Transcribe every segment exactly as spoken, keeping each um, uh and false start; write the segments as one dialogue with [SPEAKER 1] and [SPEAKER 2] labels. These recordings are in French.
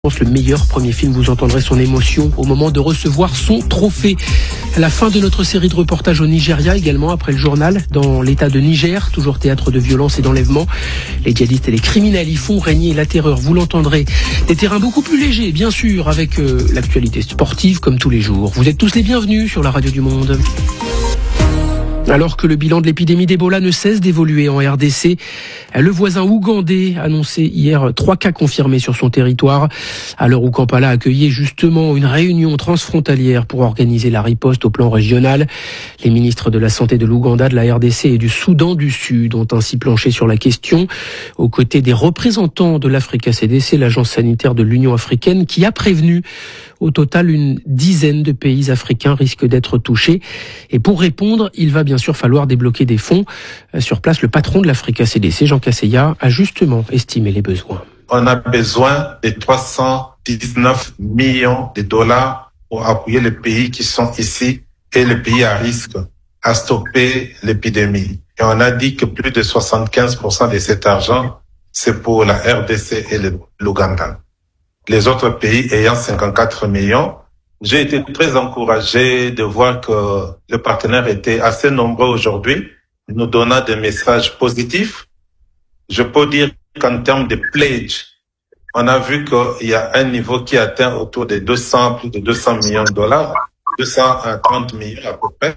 [SPEAKER 1] Le meilleur premier film, vous entendrez son émotion au moment de recevoir son trophée. À la fin de notre série de reportages au Nigeria, également après le journal, dans l'état de Niger, toujours théâtre de violence et d'enlèvement. Les djihadistes et les criminels y font régner la terreur, vous l'entendrez. Des terrains beaucoup plus légers, bien sûr, avec euh, l'actualité sportive comme tous les jours. Vous êtes tous les bienvenus sur la Radio du Monde. Alors que le bilan de l'épidémie d'Ebola ne cesse d'évoluer en R D C, le voisin ougandais annonçait hier trois cas confirmés sur son territoire, à l'heure où Kampala accueillait justement une réunion transfrontalière pour organiser la riposte au plan régional. Les ministres de la Santé de l'Ouganda, de la R D C et du Soudan du Sud ont ainsi planché sur la question, aux côtés des représentants de l'Africa C D C, l'agence sanitaire de l'Union africaine, qui a prévenu. Au total, une dizaine de pays africains risquent d'être touchés. Et pour répondre, il va bien sûr falloir débloquer des fonds. Sur place, le patron de l'Africa C D C, Jean Kaseya, a justement estimé les besoins.
[SPEAKER 2] On a besoin de trois cent dix-neuf millions de dollars pour appuyer les pays qui sont ici et les pays à risque à stopper l'épidémie. Et on a dit que plus de soixante-quinze pour cent de cet argent, c'est pour la R D C et l'Ouganda. Les autres pays ayant cinquante-quatre millions, j'ai été très encouragé de voir que les partenaires étaient assez nombreux aujourd'hui, nous donnant des messages positifs. Je peux dire qu'en termes de pledge, on a vu qu'il y a un niveau qui atteint autour de deux cents, plus de deux cents millions de dollars, deux cent trente millions à peu près.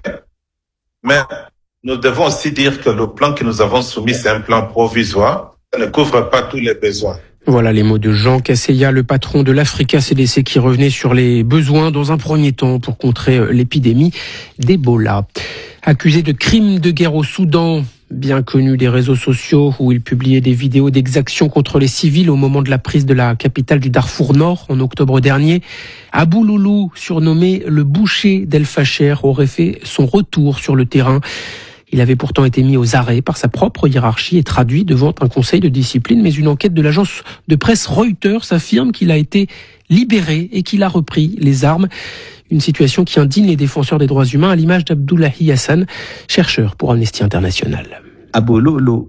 [SPEAKER 2] Mais nous devons aussi dire que le plan que nous avons soumis, c'est un plan provisoire, ça ne couvre pas tous les besoins.
[SPEAKER 1] Voilà les mots de Jean Kaseya, le patron de l'Africa C D C, qui revenait sur les besoins dans un premier temps pour contrer l'épidémie d'Ebola. Accusé de crimes de guerre au Soudan, bien connu des réseaux sociaux où il publiait des vidéos d'exactions contre les civils au moment de la prise de la capitale du Darfour Nord en octobre dernier, Abou Loulou, surnommé le boucher d'El Fasher, aurait fait son retour sur le terrain. Il avait pourtant été mis aux arrêts par sa propre hiérarchie et traduit devant un conseil de discipline. Mais une enquête de l'agence de presse Reuters affirme qu'il a été libéré et qu'il a repris les armes. Une situation qui indigne les défenseurs des droits humains, à l'image d'Abdoulahi Hassan, chercheur pour Amnesty International.
[SPEAKER 3] Abou Loulou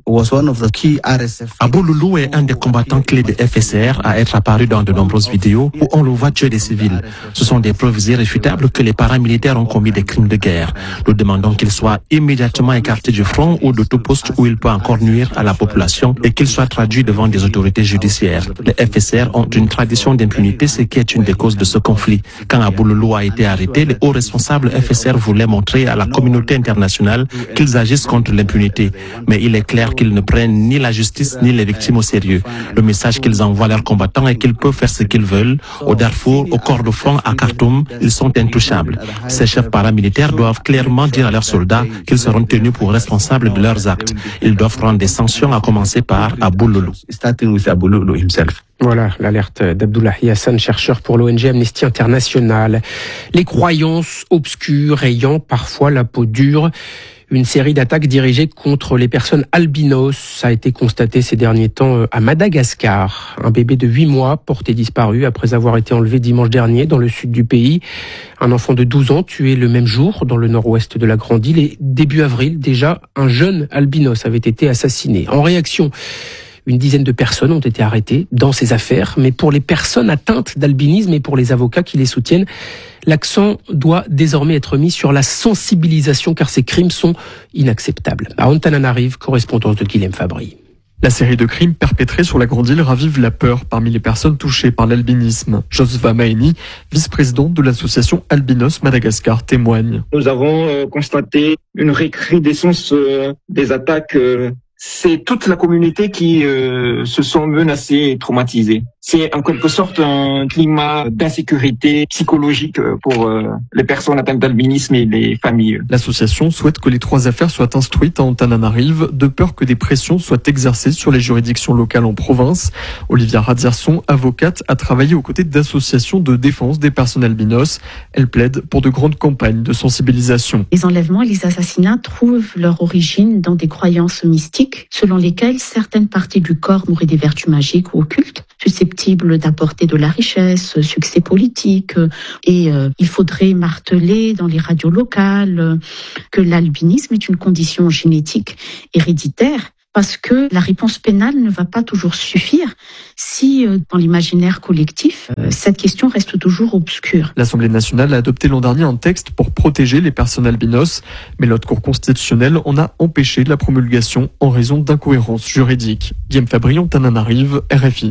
[SPEAKER 3] est un des combattants clés de F S R à être apparu dans de nombreuses vidéos où on le voit tuer des civils. Ce sont des preuves irréfutables que les paramilitaires ont commis des crimes de guerre. Nous demandons qu'il soit immédiatement écarté du front ou de tout poste où il peut encore nuire à la population et qu'il soit traduit devant des autorités judiciaires. Les F S R ont une tradition d'impunité, ce qui est une des causes de ce conflit. Quand Abou Loulou a été arrêté, les hauts responsables F S R voulaient montrer à la communauté internationale qu'ils agissent contre l'impunité. Mais il est clair qu'ils ne prennent ni la justice ni les victimes au sérieux. Le message qu'ils envoient leurs combattants est qu'ils peuvent faire ce qu'ils veulent. Au Darfour, au Kordofan, à Khartoum, ils sont intouchables. Ces chefs paramilitaires doivent clairement dire à leurs soldats qu'ils seront tenus pour responsables de leurs actes. Ils doivent prendre des sanctions, à commencer par Abou Loulou.
[SPEAKER 1] Voilà l'alerte d'Abdoulahi Hassan, chercheur pour l'O N G Amnesty International. Les croyances obscures ayant parfois la peau dure. Une série d'attaques dirigées contre les personnes albinos a été constatée ces derniers temps à Madagascar. Un bébé de huit mois porté disparu après avoir été enlevé dimanche dernier dans le sud du pays. Un enfant de douze ans tué le même jour dans le nord-ouest de la Grande Île. Et début avril, déjà, un jeune albinos avait été assassiné. En réaction, une dizaine de personnes ont été arrêtées dans ces affaires. Mais pour les personnes atteintes d'albinisme et pour les avocats qui les soutiennent, l'accent doit désormais être mis sur la sensibilisation, car ces crimes sont inacceptables. À Antananarive, correspondance de Guilhem Fabry.
[SPEAKER 4] La série de crimes perpétrés sur la Grande Île ravive la peur parmi les personnes touchées par l'albinisme. Josva Maeni, vice-présidente de l'association Albinos Madagascar, témoigne.
[SPEAKER 5] Nous avons euh, constaté une recrudescence euh, des attaques. Euh, c'est toute la communauté qui euh, se sent menacée et traumatisée. C'est en quelque sorte un climat d'insécurité psychologique pour euh, les personnes atteintes d'albinisme et les familles.
[SPEAKER 4] L'association souhaite que les trois affaires soient instruites à Antananarive, de peur que des pressions soient exercées sur les juridictions locales en province. Olivia Radzerson, avocate, a travaillé aux côtés d'associations de défense des personnes albinos. Elle plaide pour de grandes campagnes de sensibilisation.
[SPEAKER 6] Les enlèvements et les assassinats trouvent leur origine dans des croyances mystiques selon lesquelles certaines parties du corps auraient des vertus magiques ou occultes, susceptibles d'apporter de la richesse, succès politique. Et euh, il faudrait marteler dans les radios locales que l'albinisme est une condition génétique héréditaire parce que la réponse pénale ne va pas toujours suffire si, euh, dans l'imaginaire collectif, euh, cette question reste toujours obscure.
[SPEAKER 4] L'Assemblée nationale a adopté l'an dernier un texte pour protéger les personnes albinos, mais l'autre Cour constitutionnelle en a empêché la promulgation en raison d'incohérences juridiques. Guillaume Fabrion, Tananarive, R F I.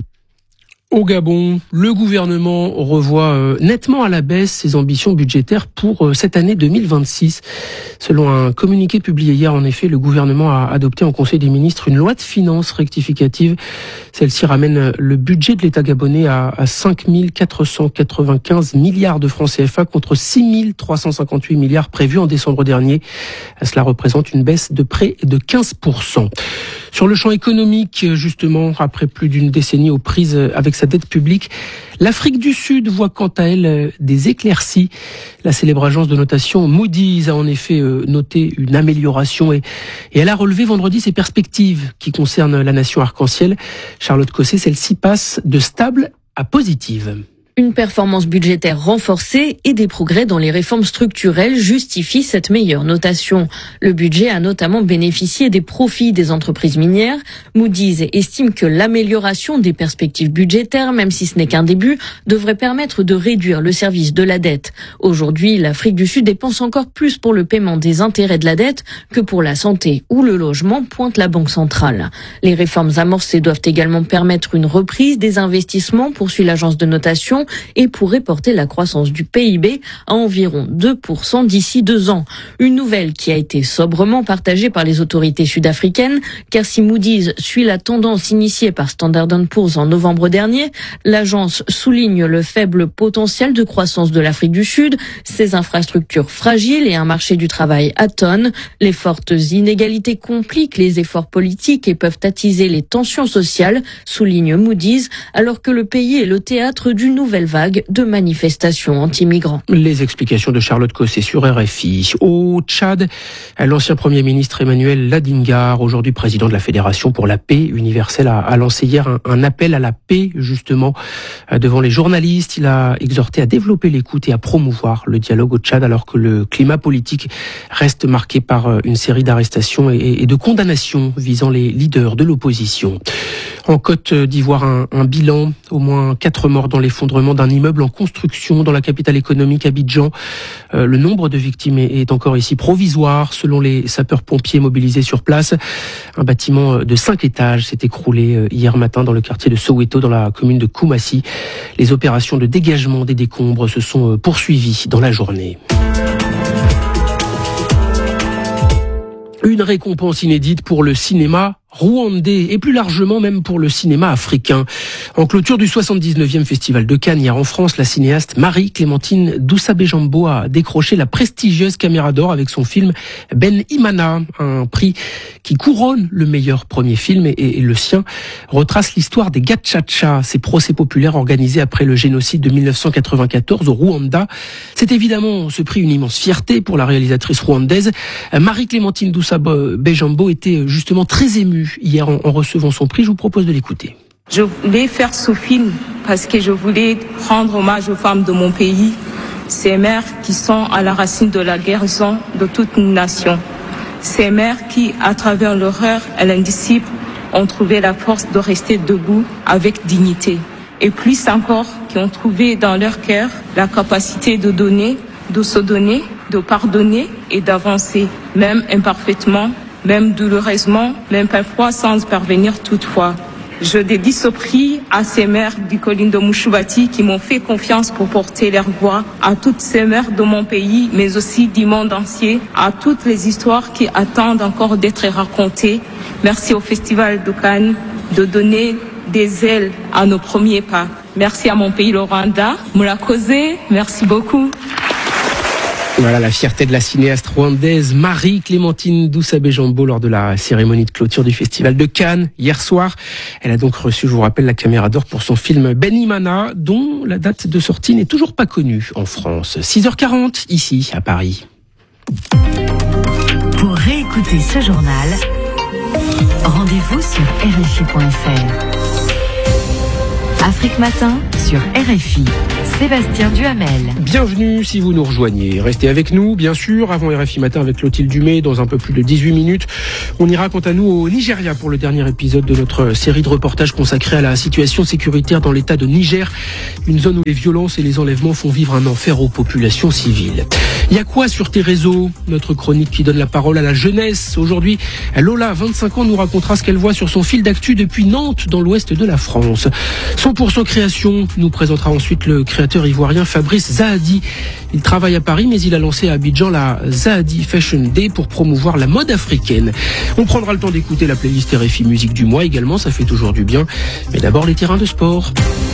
[SPEAKER 1] Au Gabon, le gouvernement revoit euh, nettement à la baisse ses ambitions budgétaires pour euh, cette année deux mille vingt-six. Selon un communiqué publié hier, en effet, le gouvernement a adopté en Conseil des ministres une loi de finances rectificative. Celle-ci ramène le budget de l'État gabonais à, à cinq mille quatre cent quatre-vingt-quinze milliards de francs C F A contre six mille trois cent cinquante-huit milliards prévus en décembre dernier. Cela représente une baisse de près de quinze pour cent. Sur le champ économique, justement, après plus d'une décennie aux prises avec sa dette publique, l'Afrique du Sud voit quant à elle des éclaircies. La célèbre agence de notation Moody's a en effet noté une amélioration et, et elle a relevé vendredi ses perspectives qui concernent la nation arc-en-ciel. Charlotte Cosset, celle-ci passe de stable à positive.
[SPEAKER 7] Une performance budgétaire renforcée et des progrès dans les réformes structurelles justifient cette meilleure notation. Le budget a notamment bénéficié des profits des entreprises minières. Moody's estime que l'amélioration des perspectives budgétaires, même si ce n'est qu'un début, devrait permettre de réduire le service de la dette. Aujourd'hui, l'Afrique du Sud dépense encore plus pour le paiement des intérêts de la dette que pour la santé ou le logement, pointe la Banque centrale. Les réformes amorcées doivent également permettre une reprise des investissements, poursuit l'agence de notation, et pourrait porter la croissance du P I B à environ deux pour cent d'ici deux ans. Une nouvelle qui a été sobrement partagée par les autorités sud-africaines, car si Moody's suit la tendance initiée par Standard and Poor's en novembre dernier, l'agence souligne le faible potentiel de croissance de l'Afrique du Sud, ses infrastructures fragiles et un marché du travail atone. Les fortes inégalités compliquent les efforts politiques et peuvent attiser les tensions sociales, souligne Moody's, alors que le pays est le théâtre d'une nouvelle vague de manifestations anti-migrants.
[SPEAKER 1] Les explications de Charlotte Cosset sur R F I. Au Tchad, l'ancien Premier ministre Emmanuel Ladingar, aujourd'hui président de la Fédération pour la paix universelle, a, a lancé hier un, un appel à la paix, justement, devant les journalistes. Il a exhorté à développer l'écoute et à promouvoir le dialogue au Tchad, alors que le climat politique reste marqué par une série d'arrestations et, et de condamnations visant les leaders de l'opposition. En Côte d'Ivoire, un, un bilan, au moins quatre morts dans l'effondrement d'un immeuble en construction dans la capitale économique Abidjan. Euh, le nombre de victimes est, est encore ici provisoire, selon les sapeurs-pompiers mobilisés sur place. Un bâtiment de cinq étages s'est écroulé hier matin dans le quartier de Soweto, dans la commune de Koumassi. Les opérations de dégagement des décombres se sont poursuivies dans la journée. Une récompense inédite pour le cinéma rwandais et plus largement même pour le cinéma africain. En clôture du soixante-dix-neuvième Festival de Cannes hier en France, la cinéaste Marie-Clémentine Doussa-Béjambo a décroché la prestigieuse Caméra d'Or avec son film Ben Imana, un prix qui couronne le meilleur premier film et, et le sien retrace l'histoire des Gacaca, ces procès populaires organisés après le génocide de mille neuf cent quatre-vingt-quatorze au Rwanda. C'est évidemment ce prix une immense fierté pour la réalisatrice rwandaise. Marie-Clémentine Doussa-Béjambo était justement très émue hier en, en recevant son prix. Je vous propose de l'écouter.
[SPEAKER 8] Je voulais faire ce film parce que je voulais rendre hommage aux femmes de mon pays, ces mères qui sont à la racine de la guérison de toute une nation. Ces mères qui, à travers l'horreur et l'indisciple, ont trouvé la force de rester debout avec dignité. Et plus encore, qui ont trouvé dans leur cœur la capacité de donner, de se donner, de pardonner et d'avancer, même imparfaitement, même douloureusement, même parfois sans parvenir toutefois. Je dédie ce prix à ces mères du Colline de Mouchoubati qui m'ont fait confiance pour porter leur voix, à toutes ces mères de mon pays, mais aussi du monde entier, à toutes les histoires qui attendent encore d'être racontées. Merci au Festival de Cannes de donner des ailes à nos premiers pas. Merci à mon pays, le Rwanda. Murakoze, merci beaucoup.
[SPEAKER 1] Voilà la fierté de la cinéaste rwandaise Marie-Clémentine Doussa-Béjambo lors de la cérémonie de clôture du Festival de Cannes hier soir. Elle a donc reçu, je vous rappelle, la Caméra d'Or pour son film Ben Imana, dont la date de sortie n'est toujours pas connue en France. six heures quarante, ici, à Paris.
[SPEAKER 9] Pour réécouter ce journal, rendez-vous sur R F I point F R. Afrique Matin sur R F I. Sébastien Duhamel.
[SPEAKER 1] Bienvenue si vous nous rejoignez. Restez avec nous, bien sûr, avant R F I Matin avec Clotilde Dumay dans un peu plus de dix-huit minutes. On ira quant à nous au Nigeria pour le dernier épisode de notre série de reportages consacrée à la situation sécuritaire dans l'état de Niger, une zone où les violences et les enlèvements font vivre un enfer aux populations civiles. Il y a quoi sur tes réseaux? Notre chronique qui donne la parole à la jeunesse. Aujourd'hui, Lola, vingt-cinq ans, nous racontera ce qu'elle voit sur son fil d'actu depuis Nantes, dans l'ouest de la France. cent pour cent création nous présentera ensuite le créateur ivoirien Fabrice Zahadi. Il travaille à Paris, mais il a lancé à Abidjan la Zahadi Fashion Day pour promouvoir la mode africaine. On prendra le temps d'écouter la playlist R F I Musique du mois également, ça fait toujours du bien. Mais d'abord les terrains de sport.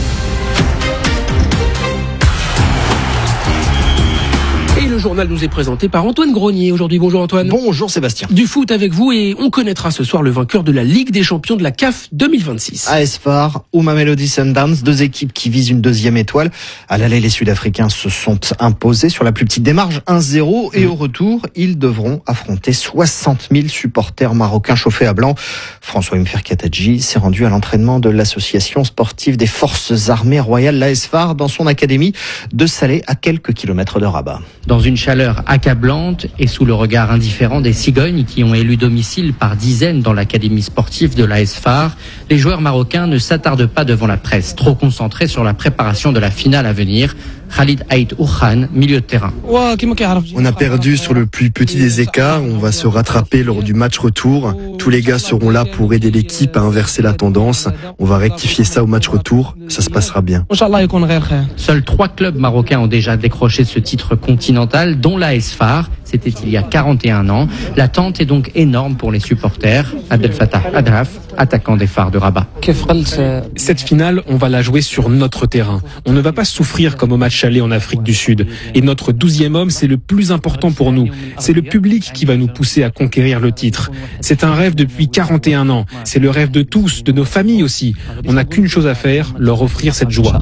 [SPEAKER 1] Le journal nous est présenté par Antoine Grenier. Aujourd'hui, bonjour Antoine.
[SPEAKER 10] Bonjour Sébastien.
[SPEAKER 1] Du foot avec vous et on connaîtra ce soir le vainqueur de la Ligue des Champions de la C A F deux mille vingt-six.
[SPEAKER 10] A S F A R ou Mamelodi Sundowns, deux équipes qui visent une deuxième étoile. À l'aller, les Sud-Africains se sont imposés sur la plus petite des marges, un zéro. Et au retour, ils devront affronter soixante mille supporters marocains chauffés à blanc. François Mferkatadji s'est rendu à l'entraînement de l'association sportive des forces armées royales, l'A S F A R, dans son académie de Salé, à quelques kilomètres de Rabat.
[SPEAKER 11] Dans une chaleur accablante et sous le regard indifférent des cigognes qui ont élu domicile par dizaines dans l'académie sportive de l'A S F A R, les joueurs marocains ne s'attardent pas devant la presse, trop concentrés sur la préparation de la finale à venir. Khalid Aït Ourhan, milieu de terrain.
[SPEAKER 12] On a perdu sur le plus petit des écarts, on va se rattraper lors du match retour. Tous les gars seront là pour aider l'équipe à inverser la tendance. On va rectifier ça au match retour, ça se passera bien.
[SPEAKER 11] Seuls trois clubs marocains ont déjà décroché ce titre continental, dont l'A S F A R. C'était il y a quarante et un ans. L'attente est donc énorme pour les supporters. Abdel Fattah Adraf, attaquant des Phares de Rabat.
[SPEAKER 13] Cette finale, on va la jouer sur notre terrain. On ne va pas souffrir comme au match aller en Afrique du Sud. Et notre douzième homme, c'est le plus important pour nous. C'est le public qui va nous pousser à conquérir le titre. C'est un rêve depuis quarante et un ans. C'est le rêve de tous, de nos familles aussi. On n'a qu'une chose à faire, leur offrir cette joie.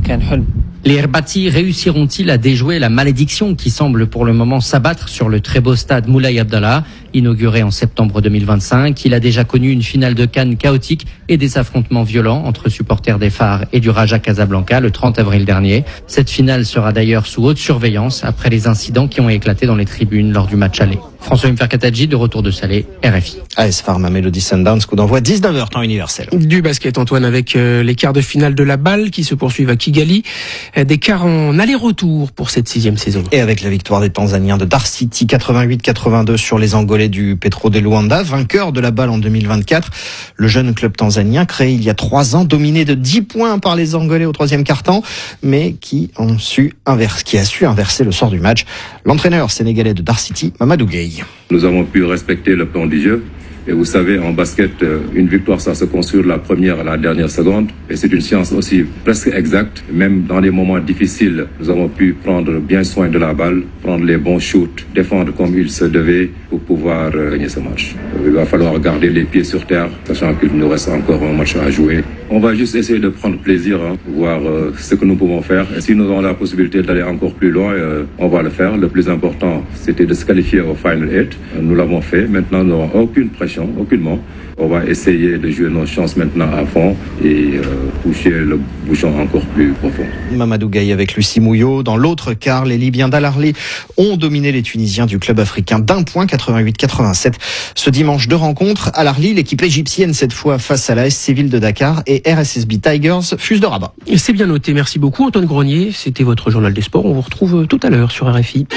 [SPEAKER 11] Les Herbati réussiront-ils à déjouer la malédiction qui semble pour le moment s'abattre sur le très beau stade Moulay Abdallah, inauguré en septembre deux mille vingt-cinq? Il a déjà connu une finale de CAN chaotique et des affrontements violents entre supporters des Phares et du Raja Casablanca le trente avril dernier. Cette finale sera d'ailleurs sous haute surveillance après les incidents qui ont éclaté dans les tribunes lors du match aller. François Mferkatadji, de retour de Salé, R F I.
[SPEAKER 10] A S F A R Mamelodi Sundowns, coup d'envoi dix-neuf heures, temps universel.
[SPEAKER 1] Du basket, Antoine, avec euh, les quarts de finale de la balle qui se poursuivent à Kigali. Euh, des quarts en aller-retour pour cette sixième saison.
[SPEAKER 10] Et avec la victoire des Tanzaniens de Dar City, quatre-vingt-huit quatre-vingt-deux sur les Angolais du Petro de Luanda, vainqueur de la balle en deux mille vingt-quatre. Le jeune club tanzanien, créé il y a trois ans, dominé de dix points par les Angolais au troisième quart-temps, mais qui, ont su inverser, qui a su inverser le sort du match. L'entraîneur sénégalais de Dar City, Mamadou Gueye.
[SPEAKER 14] Nous avons pu respecter le plan du jeu. Et vous savez, en basket, une victoire, ça se construit de la première à la dernière seconde. Et c'est une science aussi presque exacte. Même dans les moments difficiles, nous avons pu prendre bien soin de la balle, prendre les bons shoots, défendre comme il se devait pour pouvoir gagner ce match. Il va falloir garder les pieds sur terre, sachant qu'il nous reste encore un match à jouer. On va juste essayer de prendre plaisir, hein, voir euh, ce que nous pouvons faire. Et si nous avons la possibilité d'aller encore plus loin, euh, on va le faire. Le plus important, c'était de se qualifier au Final Eight. Nous l'avons fait. Maintenant, nous n'avons aucune pression, aucunement. On va essayer de jouer nos chances maintenant à fond et euh, toucher le bouchon encore plus profond.
[SPEAKER 10] Mamadou Gueye avec Lucie Mouillot. Dans l'autre quart, les Libyens d'Al Ahly ont dominé les Tunisiens du club africain d'un point, quatre-vingt-huit quatre-vingt-sept. Ce dimanche, deux rencontres. Al Ahly, l'équipe égyptienne cette fois face à la S C Ville de Dakar, et R S S B Tigers, Fuse de Rabat.
[SPEAKER 1] Et c'est bien noté. Merci beaucoup Antoine Grenier. C'était votre journal des sports. On vous retrouve tout à l'heure sur R F I.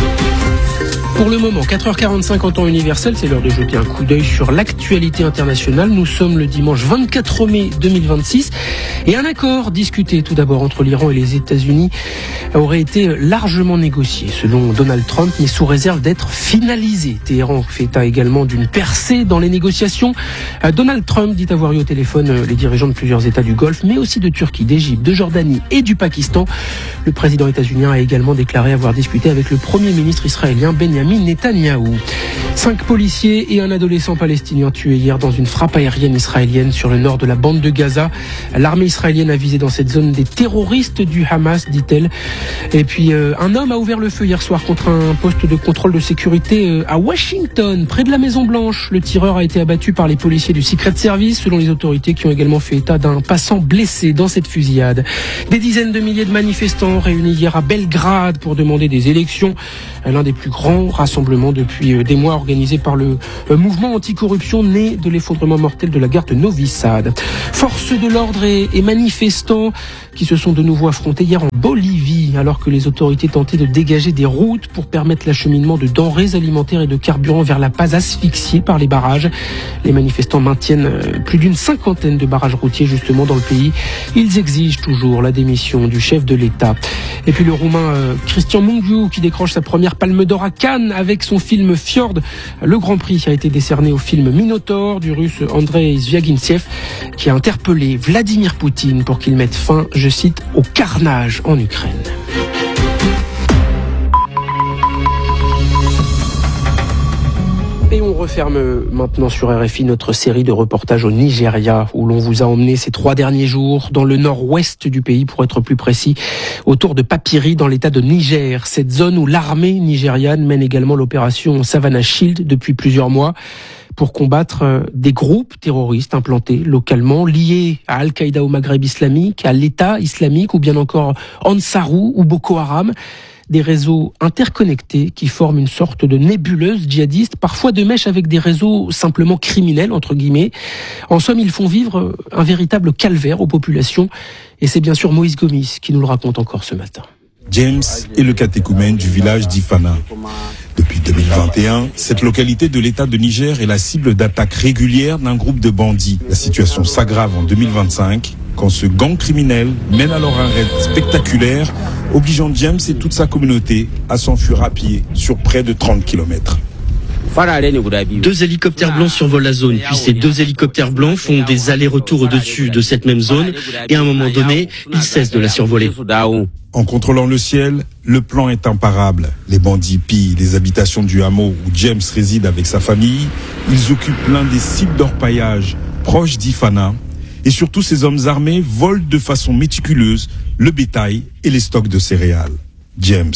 [SPEAKER 1] Pour le moment, quatre heures quarante-cinq en temps universel, c'est l'heure de jeter un coup d'œil sur l'actualité internationale. Nous sommes le dimanche vingt-quatre mai deux mille vingt-six et un accord discuté tout d'abord entre l'Iran et les États-Unis aurait été largement négocié selon Donald Trump, mais sous réserve d'être finalisé. Téhéran fait état également d'une percée dans les négociations. Donald Trump dit avoir eu au téléphone les dirigeants de plusieurs États du Golfe, mais aussi de Turquie, d'Égypte, de Jordanie et du Pakistan. Le président états-unien a également déclaré avoir discuté avec le premier ministre israélien Benjamin Netanyahou. Cinq policiers et un adolescent palestinien tués hier dans une frappe aérienne israélienne sur le nord de la bande de Gaza. L'armée israélienne a visé dans cette zone des terroristes du Hamas, dit-elle. Et puis euh, un homme a ouvert le feu hier soir contre un poste de contrôle de sécurité euh, à Washington, près de la Maison Blanche. Le tireur a été abattu par les policiers du Secret Service, selon les autorités qui ont également fait état d'un passant blessé dans cette fusillade. Des dizaines de milliers de manifestants manifestants réunis hier à Belgrade pour demander des élections. L'un des plus grands rassemblements depuis des mois organisé par le mouvement anticorruption né de l'effondrement mortel de la gare de Novi Sad. Forces de l'ordre et, et manifestants qui se sont de nouveau affrontés hier en Bolivie alors que les autorités tentaient de dégager des routes pour permettre l'acheminement de denrées alimentaires et de carburant vers la Paz asphyxiée par les barrages. Les manifestants maintiennent plus d'une cinquantaine de barrages routiers justement dans le pays. Ils exigent toujours la démission du chef de l'État. Et puis le Roumain euh, Cristian Mungiu qui décroche sa première Palme d'Or à Cannes avec son film Fjord. Le Grand Prix a été décerné au film Minotaur du Russe Andrei Zvyagintsev qui a interpellé Vladimir Poutine pour qu'il mette fin, je cite, au carnage en Ukraine. Et on referme maintenant sur R F I notre série de reportages au Nigeria où l'on vous a emmené ces trois derniers jours dans le nord-ouest du pays, pour être plus précis, autour de Papiri dans l'état de Niger, cette zone où l'armée nigériane mène également l'opération Savannah Shield depuis plusieurs mois pour combattre des groupes terroristes implantés localement, liés à Al-Qaïda au Maghreb islamique, à l'État islamique ou bien encore Ansarou ou Boko Haram. Des réseaux interconnectés qui forment une sorte de nébuleuse djihadiste, parfois de mèche avec des réseaux simplement criminels, entre guillemets. En somme, ils font vivre un véritable calvaire aux populations. Et c'est bien sûr Moïse Gomis qui nous le raconte encore ce matin.
[SPEAKER 15] James est le catéchumène du village d'Ifana. Depuis deux mille vingt et un, cette localité de l'État de Niger est la cible d'attaques régulières d'un groupe de bandits. La situation s'aggrave en deux mille vingt-cinq quand ce gang criminel mène alors un raid spectaculaire obligeant James et toute sa communauté à s'enfuir à pied sur près de trente kilomètres.
[SPEAKER 16] Deux hélicoptères blancs survolent la zone, puis ces deux hélicoptères blancs font des allers-retours au-dessus de cette même zone et à un moment donné, ils cessent de la survoler.
[SPEAKER 15] En contrôlant le ciel, le plan est imparable. Les bandits pillent les habitations du hameau où James réside avec sa famille. Ils occupent l'un des sites d'orpaillage proche d'Ifana. Et surtout, ces hommes armés volent de façon méticuleuse le bétail et les stocks de céréales. James.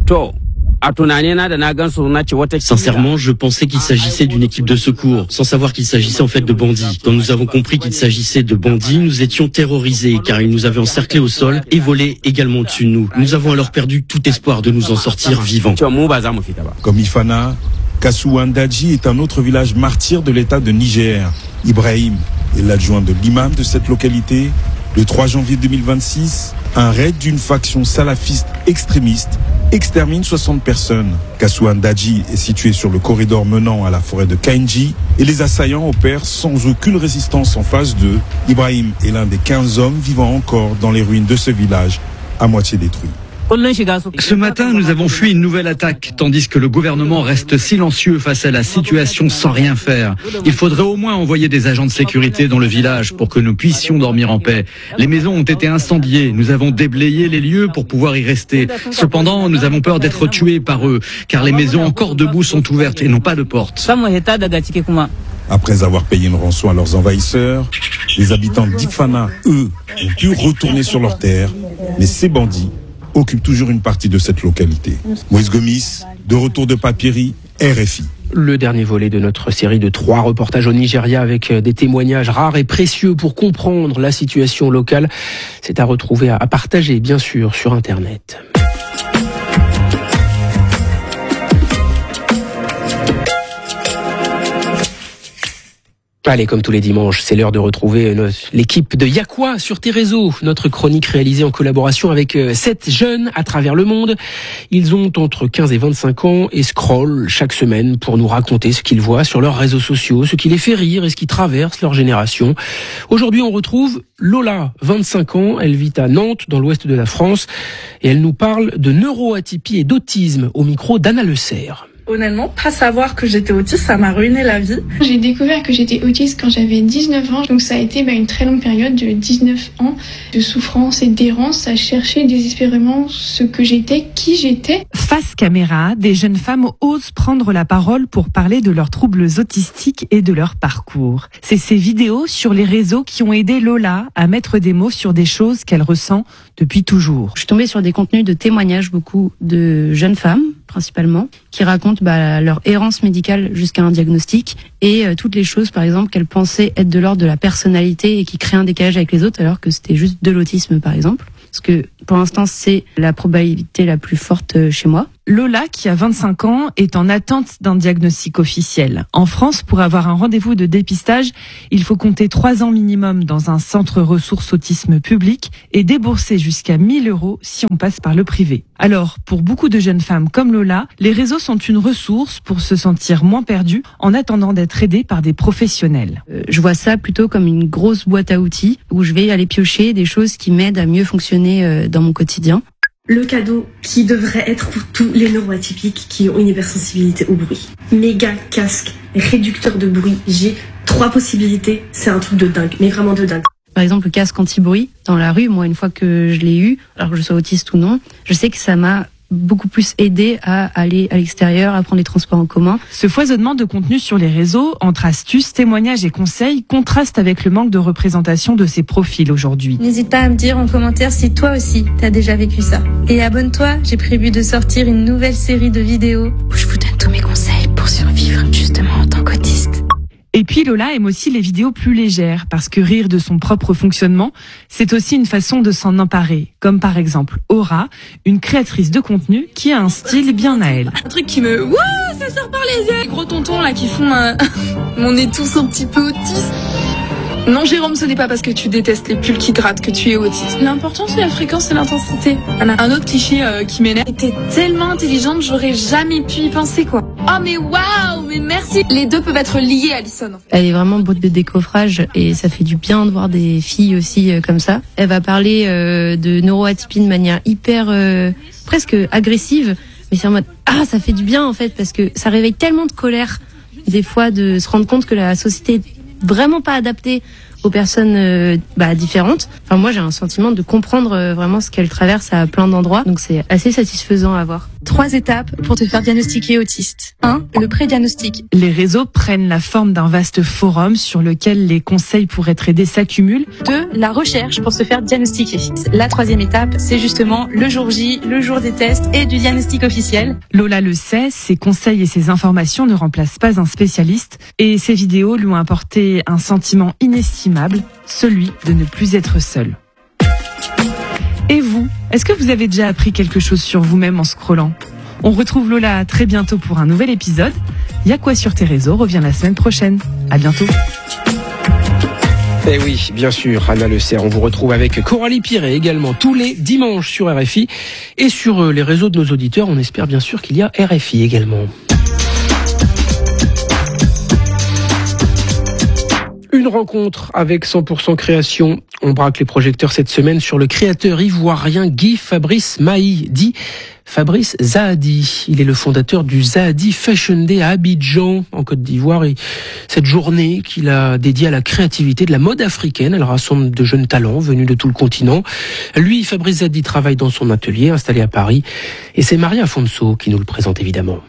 [SPEAKER 16] Sincèrement, je pensais qu'il s'agissait d'une équipe de secours, sans savoir qu'il s'agissait en fait de bandits. Quand nous avons compris qu'il s'agissait de bandits, nous étions terrorisés, car ils nous avaient encerclés au sol et volé également au-dessus de nous. Nous avons alors perdu tout espoir de nous en sortir vivants.
[SPEAKER 15] Comme Ifana, Kasuwandaji est un autre village martyr de l'État de Niger. Ibrahim est l'adjoint de l'imam de cette localité. Le trois janvier deux mille vingt-six, un raid d'une faction salafiste extrémiste extermine soixante personnes. Kasuwandaji est situé sur le corridor menant à la forêt de Kainji et les assaillants opèrent sans aucune résistance en phase deux. Ibrahim est l'un des quinze hommes vivant encore dans les ruines de ce village à moitié détruit.
[SPEAKER 17] Ce matin, nous avons fui une nouvelle attaque, tandis que le gouvernement reste silencieux face à la situation sans rien faire. Il faudrait au moins envoyer des agents de sécurité dans le village pour que nous puissions dormir en paix. Les maisons ont été incendiées, nous avons déblayé les lieux pour pouvoir y rester. Cependant, nous avons peur d'être tués par eux, car les maisons encore debout sont ouvertes et n'ont pas de porte.
[SPEAKER 15] Après avoir payé une rançon à leurs envahisseurs, les habitants d'Ifana, eux, ont pu retourner sur leurs terres, mais ces bandits occupe toujours une partie de cette localité. Moïse Gomis, de retour de Papiri, R F I.
[SPEAKER 1] Le dernier volet de notre série de trois reportages au Nigeria avec des témoignages rares et précieux pour comprendre la situation locale. C'est à retrouver, à partager, bien sûr, sur Internet. Allez, comme tous les dimanches, c'est l'heure de retrouver l'équipe de Y'a quoi sur tes réseaux, notre chronique réalisée en collaboration avec sept jeunes à travers le monde. Ils ont entre quinze et vingt-cinq ans et scrollent chaque semaine pour nous raconter ce qu'ils voient sur leurs réseaux sociaux, ce qui les fait rire et ce qui traverse leur génération. Aujourd'hui, on retrouve Lola, vingt-cinq ans, elle vit à Nantes, dans l'ouest de la France, et elle nous parle de neuroatypie et d'autisme au micro d'Anna Le Serre.
[SPEAKER 18] Honnêtement, pas savoir que j'étais autiste, ça m'a ruiné la vie.
[SPEAKER 19] J'ai découvert que j'étais autiste quand j'avais dix-neuf ans, donc ça a été bah, une très longue période de dix-neuf ans de souffrance et d'errance à chercher désespérément ce que j'étais, qui j'étais.
[SPEAKER 20] Face caméra, des jeunes femmes osent prendre la parole pour parler de leurs troubles autistiques et de leur parcours. C'est ces vidéos sur les réseaux qui ont aidé Lola à mettre des mots sur des choses qu'elle ressent depuis toujours.
[SPEAKER 21] Je suis tombée sur des contenus de témoignages, beaucoup de jeunes femmes, principalement, qui racontent bah, leur errance médicale jusqu'à un diagnostic et euh, toutes les choses, par exemple, qu'elles pensaient être de l'ordre de la personnalité et qui créaient un décalage avec les autres alors que c'était juste de l'autisme, par exemple. parce que pour l'instant c'est la probabilité la plus forte chez moi.
[SPEAKER 20] Lola, qui a vingt-cinq ans, est en attente d'un diagnostic officiel. En France, pour avoir un rendez-vous de dépistage, il faut compter trois ans minimum dans un centre ressources autisme public et débourser jusqu'à mille euros si on passe par le privé. Alors, pour beaucoup de jeunes femmes comme Lola, les réseaux sont une ressource pour se sentir moins perdues en attendant d'être aidées par des professionnels.
[SPEAKER 21] Euh, je vois ça plutôt comme une grosse boîte à outils où je vais aller piocher des choses qui m'aident à mieux fonctionner euh, dans mon quotidien.
[SPEAKER 2] Le cadeau qui devrait être pour tous les neuroatypiques qui ont une hypersensibilité au bruit. Méga casque, réducteur de bruit. J'ai trois possibilités. C'est un truc de dingue, mais vraiment de dingue.
[SPEAKER 21] Par exemple, le casque anti-bruit dans la rue, moi, une fois que je l'ai eu, alors que je sois autiste ou non, je sais que ça m'a beaucoup plus aidé à aller à l'extérieur, à prendre les transports en commun.
[SPEAKER 20] Ce foisonnement de contenu sur les réseaux, entre astuces, témoignages et conseils, contraste avec le manque de représentation de ces profils aujourd'hui.
[SPEAKER 22] N'hésite pas à me dire en commentaire si toi aussi t'as déjà vécu ça. Et abonne-toi, j'ai prévu de sortir une nouvelle série de vidéos où je vous donne tous mes conseils pour survivre justement en tant qu'autiste.
[SPEAKER 20] Et puis Lola aime aussi les vidéos plus légères, parce que rire de son propre fonctionnement, c'est aussi une façon de s'en emparer. Comme par exemple Aura, une créatrice de contenu qui a un style bien à elle.
[SPEAKER 23] Un truc qui me... Wouh, ça sort par les yeux. Les gros tontons là qui font... Euh... On est tous un petit peu autistes. Non Jérôme, ce n'est pas parce que tu détestes les pulls qui grattent que tu es autiste. L'important c'est la fréquence et l'intensité. Un autre cliché euh, qui m'énerve. T'es tellement intelligente, j'aurais jamais pu y penser quoi. Oh mais waouh, mais merci. Les deux peuvent être liés, Alison.
[SPEAKER 21] Elle est vraiment boîte de décoffrage et ça fait du bien de voir des filles aussi euh, comme ça. Elle va parler euh, de neuroatypie de manière hyper euh, presque agressive, mais c'est en mode ah ça fait du bien en fait parce que ça réveille tellement de colère des fois de se rendre compte que la société est vraiment pas adaptée aux personnes euh, bah, différentes. Enfin moi j'ai un sentiment de comprendre euh, vraiment ce qu'elle traverse à plein d'endroits, donc c'est assez satisfaisant à voir.
[SPEAKER 22] Trois étapes pour te faire diagnostiquer autiste. un. Le pré-diagnostic.
[SPEAKER 20] Les réseaux prennent la forme d'un vaste forum sur lequel les conseils pour être aidé s'accumulent.
[SPEAKER 22] deux. La recherche pour se faire diagnostiquer. La troisième étape, c'est justement le jour J, le jour des tests et du diagnostic officiel.
[SPEAKER 20] Lola le sait, ses conseils et ses informations ne remplacent pas un spécialiste et ses vidéos lui ont apporté un sentiment inestimable, celui de ne plus être seul. Et vous, est-ce que vous avez déjà appris quelque chose sur vous-même en scrollant ? On retrouve Lola très bientôt pour un nouvel épisode. Y'a quoi sur tes réseaux revient la semaine prochaine. À bientôt.
[SPEAKER 1] Eh oui, bien sûr, Anna Le Serre. On vous retrouve avec Coralie Piret également tous les dimanches sur R F I et sur les réseaux de nos auditeurs. On espère bien sûr qu'il y a R F I également. Une rencontre avec cent pour cent création. On braque les projecteurs cette semaine sur le créateur ivoirien Guy Fabrice Mahi, dit Fabrice Zahadi. Il est le fondateur du Zahadi Fashion Day à Abidjan, en Côte d'Ivoire. Et cette journée qu'il a dédiée à la créativité de la mode africaine, elle rassemble de jeunes talents venus de tout le continent. Lui, Fabrice Zahadi, travaille dans son atelier installé à Paris. Et c'est Maria Afonso qui nous le présente évidemment.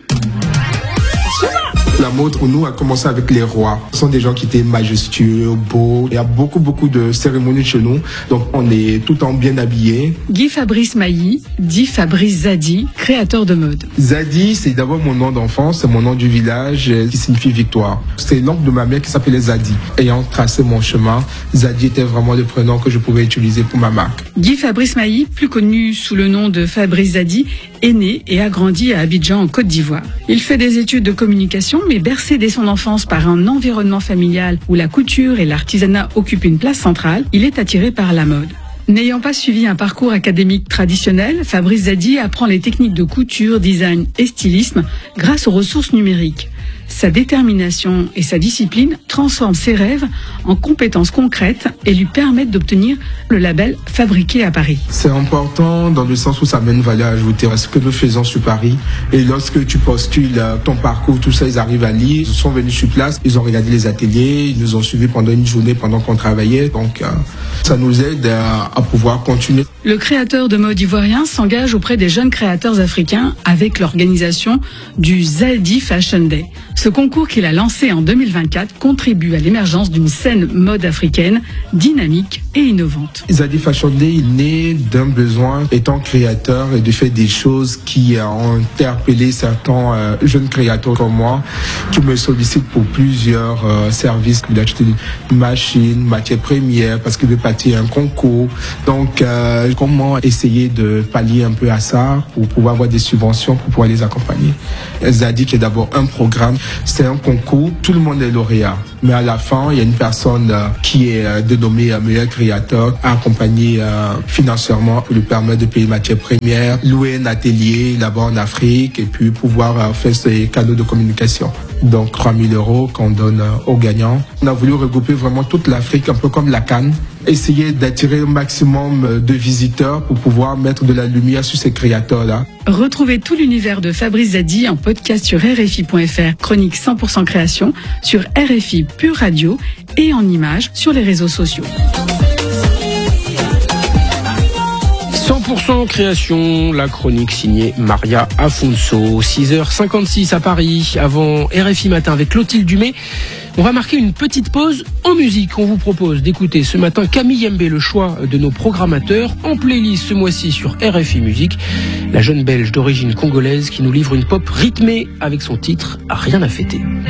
[SPEAKER 24] La mode pour nous a commencé avec les rois. Ce sont des gens qui étaient majestueux, beaux. Il y a beaucoup, beaucoup de cérémonies chez nous. Donc, on est tout le temps bien habillés.
[SPEAKER 25] Guy Fabrice Mahi, dit Fabrice Zahadi, créateur de mode.
[SPEAKER 24] Zahadi, c'est d'abord mon nom d'enfance, c'est mon nom du village qui signifie victoire. C'est l'oncle de ma mère qui s'appelait Zahadi. Ayant tracé mon chemin, Zahadi était vraiment le prénom que je pouvais utiliser pour ma marque.
[SPEAKER 25] Guy Fabrice Mahi, plus connu sous le nom de Fabrice Zahadi, est né et a grandi à Abidjan en Côte d'Ivoire. Il fait des études de communication, mais bercé dès son enfance par un environnement familial où la couture et l'artisanat occupent une place centrale, il est attiré par la mode. N'ayant pas suivi un parcours académique traditionnel, Fabrice Zahadi apprend les techniques de couture, design et stylisme grâce aux ressources numériques. Sa détermination et sa discipline transforment ses rêves en compétences concrètes et lui permettent d'obtenir le label Fabriqué à Paris.
[SPEAKER 24] C'est important dans le sens où ça met une valeur ajoutée à ce que nous faisons sur Paris. Et lorsque tu postules ton parcours, tout ça, ils arrivent à lire. Ils sont venus sur place, ils ont regardé les ateliers, ils nous ont suivis pendant une journée pendant qu'on travaillait. Donc, euh, ça nous aide à, à pouvoir continuer.
[SPEAKER 25] Le créateur de mode ivoirien s'engage auprès des jeunes créateurs africains avec l'organisation du Zahadi Fashion Day. Ce concours qu'il a lancé en deux mille vingt-quatre contribue à l'émergence d'une scène mode africaine dynamique et innovante.
[SPEAKER 24] Zadie Fashion Day est né d'un besoin étant créateur et de faire des choses qui ont interpellé certains euh, jeunes créateurs comme moi qui me sollicitent pour plusieurs euh, services, d'acheter des machines, matières premières parce qu'ils veulent partir un concours. Donc euh, comment essayer de pallier un peu à ça pour pouvoir avoir des subventions pour pouvoir les accompagner. Zadie qui est d'abord un programme, c'est un concours, tout le monde est lauréat. Mais à la fin, il y a une personne euh, qui est euh, dénommée euh, meilleur créateur, accompagné euh, financièrement pour lui permettre de payer matières premières, louer un atelier là-bas en Afrique et puis pouvoir euh, faire ses canaux de communication. Donc trois mille euros qu'on donne euh, aux gagnants. On a voulu regrouper vraiment toute l'Afrique, un peu comme la Cannes, essayer d'attirer au maximum de visiteurs pour pouvoir mettre de la lumière sur ces créateurs-là.
[SPEAKER 25] Retrouvez tout l'univers de Fabrice Zadie en podcast sur R F I point F R, chronique cent pour cent création, sur R F I Pure Radio et en images sur les réseaux sociaux.
[SPEAKER 1] cent pour cent création, la chronique signée Maria Afonso. six heures cinquante-six à Paris, avant R F I Matin avec Clotilde Dumais. On va marquer une petite pause en musique. On vous propose d'écouter ce matin Camille Yembe, le choix de nos programmateurs, en playlist ce mois-ci sur R F I Musique. La jeune Belge d'origine congolaise qui nous livre une pop rythmée avec son titre « Rien à fêter ».